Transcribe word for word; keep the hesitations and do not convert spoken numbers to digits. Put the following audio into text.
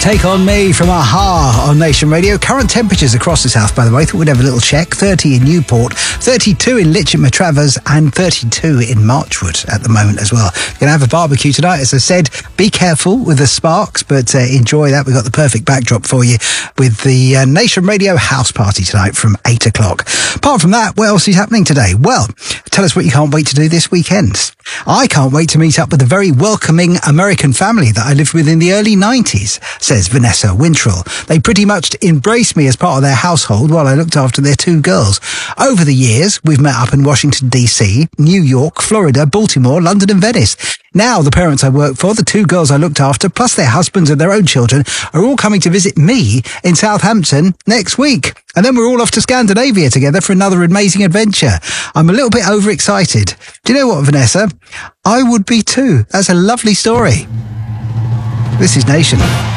Take On Me from a-ha on Nation Radio. Current temperatures across the south, by the way. Thought we'd have a little check. thirty in Newport, thirty-two in Litcham Matravers, and thirty-two in Marchwood at the moment as well. You're going to have a barbecue tonight. As I said, be careful with the sparks, but uh, enjoy that. We've got the perfect backdrop for you with the uh, Nation Radio house party tonight from eight o'clock. Apart from that, what else is happening today? Well, tell us what you can't wait to do this weekend. I can't wait to meet up with a very welcoming American family that I lived with in the early nineties, says Vanessa Wintrell. They pretty much embraced me as part of their household while I looked after their two girls. Over the years, we've met up in Washington, D C, New York, Florida, Baltimore, London and Venice. Now, the parents I work for, the two girls I looked after, plus their husbands and their own children, are all coming to visit me in Southampton next week. And then we're all off to Scandinavia together for another amazing adventure. I'm a little bit overexcited. Do you know what, Vanessa? I would be too. That's a lovely story. This is Nation.